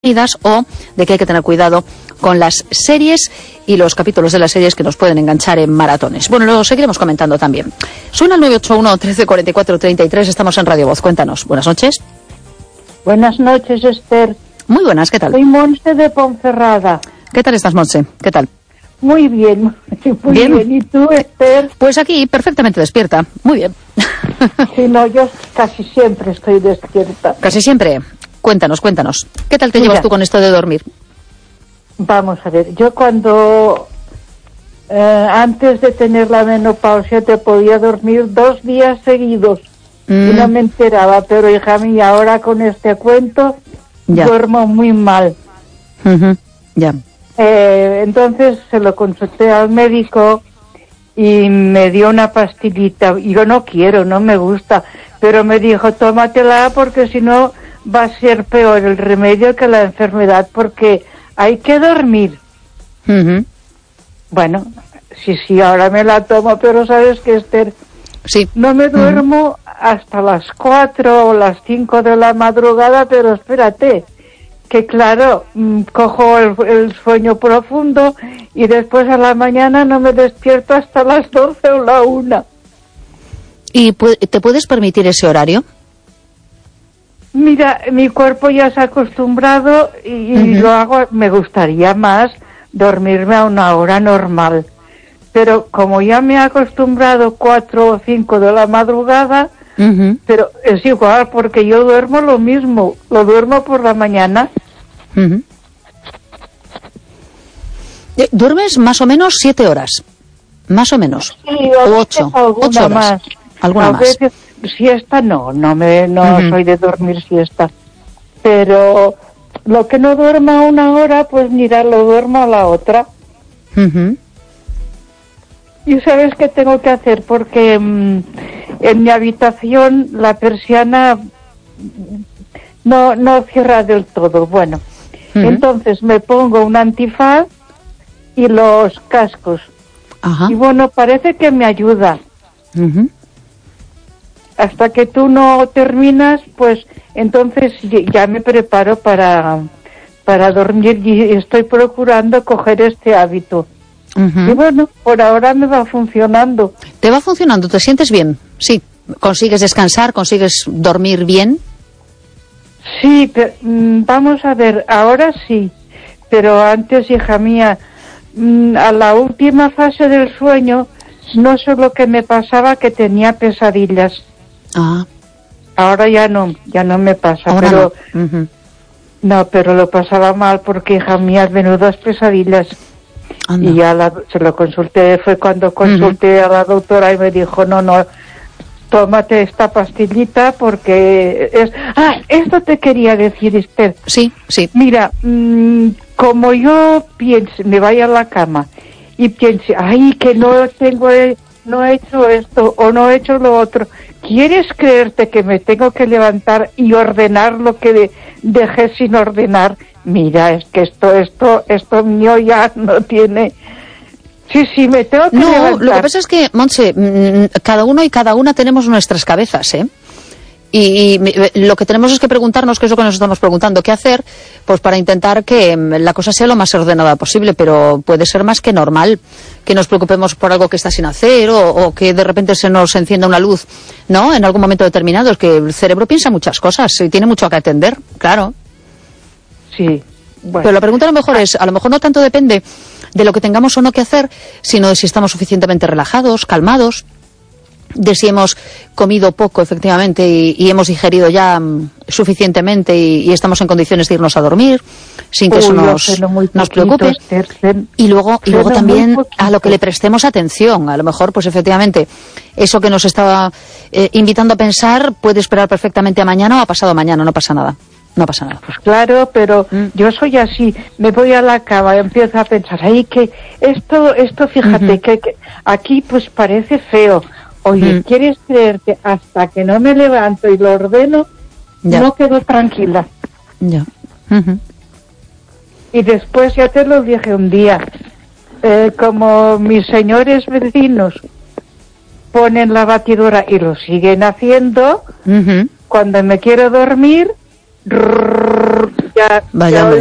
o de que hay que tener cuidado con las series y los capítulos de las series que nos pueden enganchar en maratones. Bueno, lo seguiremos comentando también. Suena el 981 1344 33, estamos en Radio Voz. Cuéntanos. Buenas noches. Buenas noches, Esther. Muy buenas, ¿qué tal? Soy Monse de Ponferrada. ¿Qué tal estás, Monse? ¿Qué tal? Muy bien, muy bien. ¿Y tú, Esther? Pues aquí, perfectamente despierta. Muy bien. Sí, no, yo casi siempre estoy despierta. Casi siempre. Cuéntanos. ¿Qué tal te llevas tú con esto de dormir? Vamos a ver, yo cuando antes de tener la menopausia te podía dormir 2 días seguidos y no me enteraba, pero hija mía, ahora con este cuento duermo muy mal. Ya. Entonces se lo consulté al médico y me dio una pastillita. Yo no quiero, no me gusta, pero me dijo, tómatela porque si no va a ser peor el remedio que la enfermedad, porque hay que dormir. Bueno, sí, ahora me la tomo, pero sabes que, Esther, sí, no me duermo hasta las 4 o las 5 de la madrugada, pero espérate, que claro, cojo el sueño profundo y después a la mañana no me despierto hasta las 12 o la 1. ¿Y te puedes permitir ese horario? Mira, mi cuerpo ya se ha acostumbrado y lo hago. Me gustaría más dormirme a una hora normal, pero como ya me he acostumbrado 4 o 5 de la madrugada, pero es igual porque yo duermo lo mismo, lo duermo por la mañana. ¿Duermes más o menos 7 horas? Más o menos. Sí, o 8 horas. Más. ¿Alguna más? Veces, siesta no soy de dormir siesta, pero lo que no duerma 1 hora, pues mira, lo duermo a la otra. ¿Y sabes qué tengo que hacer? Porque en mi habitación la persiana no cierra del todo. Bueno, entonces me pongo un antifaz y los cascos. Y bueno, parece que me ayuda. Hasta que tú no terminas, pues entonces ya me preparo para dormir y estoy procurando coger este hábito. Y bueno, por ahora me va funcionando. ¿Te va funcionando? ¿Te sientes bien? Sí. ¿Consigues descansar? ¿Consigues dormir bien? Sí, pero, vamos a ver, ahora sí. Pero antes, hija mía, a la última fase del sueño, no sé lo que me pasaba, que tenía pesadillas. Ahora ya no me pasa. Ahora pero no. No, pero lo pasaba mal porque, hija mía, menudas pesadillas. Anda. Y ya se lo consulté, fue cuando consulté a la doctora y me dijo, no, tómate esta pastillita porque es... esto te quería decir, Esther. Sí. Mira, como yo piense, me vaya a la cama y piense, que no he hecho esto o no he hecho lo otro, ¿quieres creerte que me tengo que levantar y ordenar lo que dejé sin ordenar? Mira, es que esto mío ya no tiene... Sí, me tengo que levantar. No, lo que pasa es que, Montse, cada uno y cada una tenemos nuestras cabezas, ¿eh? Y lo que tenemos es que preguntarnos, que es lo que nos estamos preguntando, ¿qué hacer? Pues para intentar que la cosa sea lo más ordenada posible, pero puede ser más que normal que nos preocupemos por algo que está sin hacer o que de repente se nos encienda una luz, ¿no? En algún momento determinado. Es que el cerebro piensa muchas cosas y tiene mucho que atender, claro. Sí. Bueno. Pero la pregunta a lo mejor no tanto depende de lo que tengamos o no que hacer, sino de si estamos suficientemente relajados, calmados, de si hemos comido poco efectivamente y hemos digerido ya suficientemente y estamos en condiciones de irnos a dormir sin que eso nos preocupe. Y luego también a lo que le prestemos atención. A lo mejor, pues efectivamente, eso que nos estaba invitando a pensar puede esperar perfectamente a mañana o a pasado mañana, no pasa nada. Pues claro, pero yo soy así, me voy a la cama y empiezo a pensar, que esto fíjate, que aquí pues parece feo. Oye, ¿quieres creerte? Hasta que no me levanto y lo ordeno, no quedo tranquila. Ya. Y después ya te lo dije un día, como mis señores vecinos ponen la batidora y lo siguen haciendo, cuando me quiero dormir, Ya, Vaya, ya hombre.